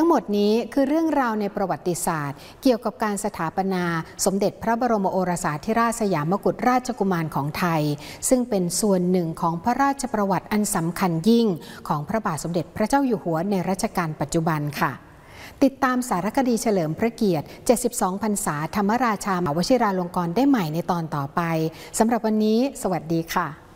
หมดนี้คือเรื่องราวในประวัติศาสตร์เกี่ยวกับการสถาปนาสมเด็จพระบรมโอรสาธิราชสยามกุฎราชกุมารของไทยซึ่งเป็นส่วนหนึ่งของพระราชประวัติอันสำคัญยิ่งของพระบาทสมเด็จพระเจ้าอยู่หัวในรัชกาลปัจจุบันค่ะติดตามสารคดีเฉลิมพระเกียรติ72 พรรษาธรรมราชามหาวชิราลงกรณ์ได้ใหม่ในตอนต่อไปสำหรับวันนี้สวัสดีค่ะ